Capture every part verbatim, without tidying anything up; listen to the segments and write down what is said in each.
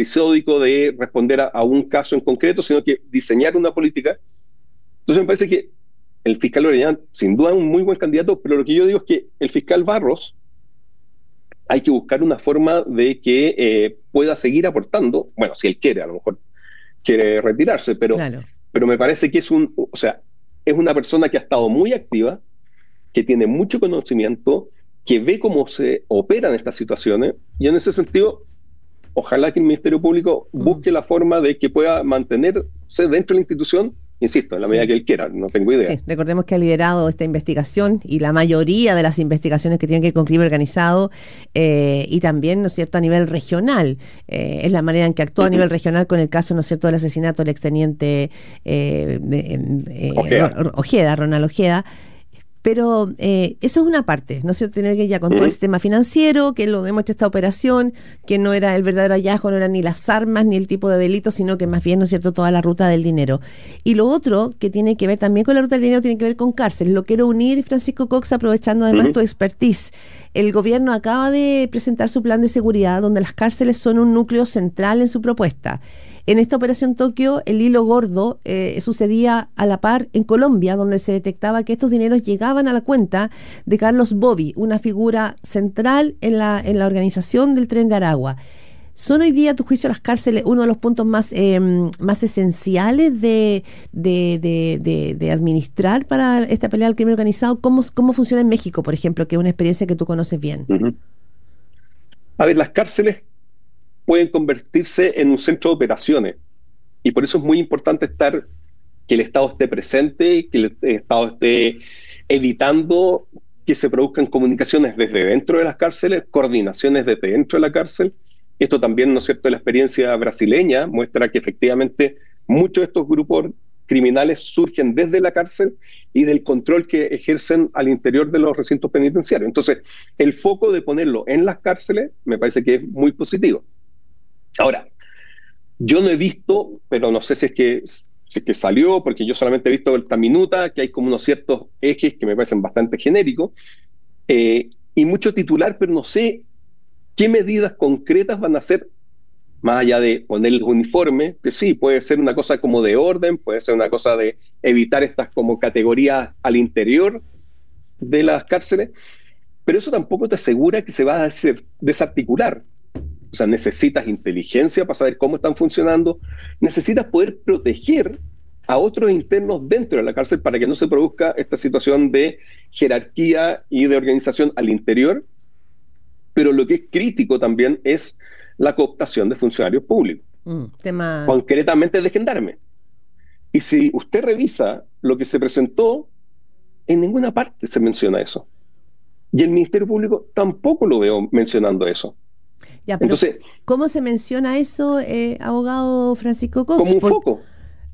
episódico de responder a, a un caso en concreto, sino que diseñar una política. Entonces me parece que el fiscal Orellana, sin duda, es un muy buen candidato, pero lo que yo digo es que el fiscal Barros hay que buscar una forma de que eh, pueda seguir aportando, bueno, si él quiere, a lo mejor quiere retirarse, pero, Claro. pero me parece que es un, o sea, es una persona que ha estado muy activa, que tiene mucho conocimiento, que ve cómo se operan estas situaciones, y en ese sentido, ojalá que el Ministerio Público busque Mm. la forma de que pueda mantenerse dentro de la institución, insisto, en la medida Sí. que él quiera, no tengo idea. Sí, recordemos que ha liderado esta investigación y la mayoría de las investigaciones que tienen que ver con crimen organizado eh, y también, ¿no es cierto?, a nivel regional. Eh, es la manera en que actúa a nivel regional con el caso, ¿no es cierto?, del asesinato del exteniente eh, de, eh, Ojeda. Ro- Ojeda, Ronald Ojeda. Pero eh, eso es una parte, ¿no es cierto? Tiene que ver ya con todo el Ujú. sistema financiero, que lo demuestra esta operación, que no era el verdadero hallazgo, no eran ni las armas ni el tipo de delito, sino que más bien, ¿no es cierto?, toda la ruta del dinero. Y lo otro que tiene que ver también con la ruta del dinero tiene que ver con cárceles. Lo quiero unir, Francisco Cox, aprovechando además Ujú. tu expertise. El gobierno acaba de presentar su plan de seguridad, donde las cárceles son un núcleo central en su propuesta. En esta operación Tokio, el hilo gordo eh, sucedía a la par en Colombia, donde se detectaba que estos dineros llegaban a la cuenta de Carlos Bobby, una figura central en la, en la organización del Tren de Aragua. ¿Son hoy día, a tu juicio, las cárceles uno de los puntos más, eh, más esenciales de, de, de, de, de administrar para esta pelea al crimen organizado? ¿Cómo, ¿Cómo funciona en México, por ejemplo, que es una experiencia que tú conoces bien? Ujú. A ver, las cárceles pueden convertirse en un centro de operaciones, y por eso es muy importante estar, que el Estado esté presente, que el Estado esté evitando que se produzcan comunicaciones desde dentro de las cárceles, coordinaciones desde dentro de la cárcel. Esto también, ¿no es cierto?, la experiencia brasileña muestra que efectivamente muchos de estos grupos criminales surgen desde la cárcel y del control que ejercen al interior de los recintos penitenciarios. Entonces, el foco de ponerlo en las cárceles me parece que es muy positivo. Ahora, yo no he visto, pero no sé si es que, si es que salió, porque yo solamente he visto esta minuta, que hay como unos ciertos ejes que me parecen bastante genéricos, eh, y mucho titular, pero no sé qué medidas concretas van a hacer, más allá de poner el uniforme, que sí, puede ser una cosa como de orden, puede ser una cosa de evitar estas como categorías al interior de las cárceles, pero eso tampoco te asegura que se va a hacer desarticular. O sea, necesitas inteligencia para saber cómo están funcionando, necesitas poder proteger a otros internos dentro de la cárcel para que no se produzca esta situación de jerarquía y de organización al interior, pero lo que es crítico también es la cooptación de funcionarios públicos, Mm, tema... concretamente de gendarmes. Y si usted revisa lo que se presentó, en ninguna parte se menciona eso. Y el Ministerio Público tampoco lo veo mencionando eso. Ya, pero Entonces, ¿cómo se menciona eso, eh, abogado Francisco Cox? como un Por, foco,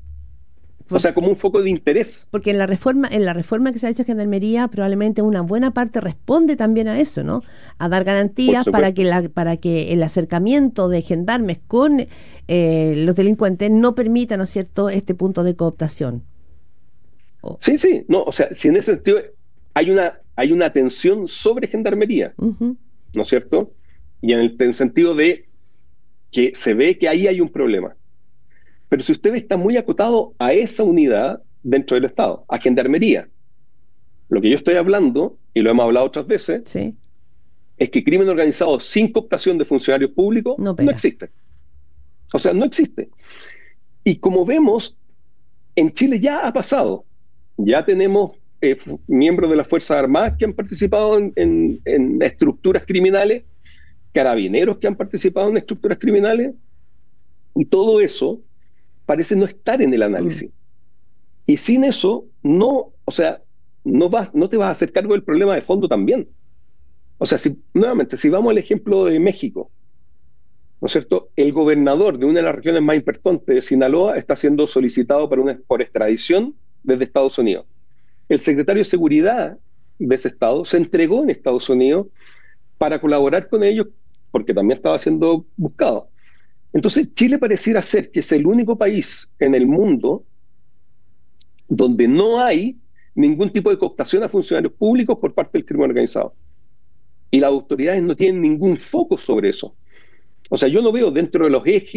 o por, sea, como un foco de interés. porque en la reforma, en la reforma que se ha hecho a Gendarmería, probablemente una buena parte responde también a eso, ¿no? A dar garantías para que la, para que el acercamiento de gendarmes con eh, los delincuentes no permita, ¿no es cierto?, este punto de cooptación. Oh. Sí, sí, no, o sea, si en ese sentido hay una, hay una tensión sobre gendarmería, Uh-huh. ¿no es cierto? Y en el, en el sentido de que se ve que ahí hay un problema. Pero si usted está muy acotado a esa unidad dentro del Estado, a gendarmería, lo que yo estoy hablando, y lo hemos hablado otras veces, Sí. es que crimen organizado sin cooptación de funcionarios públicos No no, pega. existe. O sea, no existe. Y como vemos, en Chile ya ha pasado. Ya tenemos eh, miembros de las Fuerzas Armadas que han participado en, en, en estructuras criminales, carabineros que han participado en estructuras criminales, y todo eso parece no estar en el análisis. Mm. Y sin eso, no, o sea, no, vas, no te vas a hacer cargo del problema de fondo también. O sea, si, nuevamente, si vamos al ejemplo de México, ¿no es cierto? El gobernador de una de las regiones más importantes de Sinaloa está siendo solicitado por, una, por extradición desde Estados Unidos. El secretario de Seguridad de ese estado se entregó en Estados Unidos para colaborar con ellos porque también estaba siendo buscado. Entonces, Chile pareciera ser que es el único país en el mundo donde no hay ningún tipo de cooptación a funcionarios públicos por parte del crimen organizado. Y las autoridades no tienen ningún foco sobre eso. O sea, yo no veo dentro de los ejes